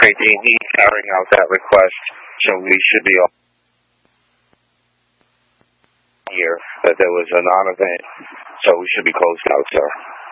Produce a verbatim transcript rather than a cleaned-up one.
Great, Dean. He's carrying out that request, so we should be all here that there was a non-event, so we should be closed out, sir.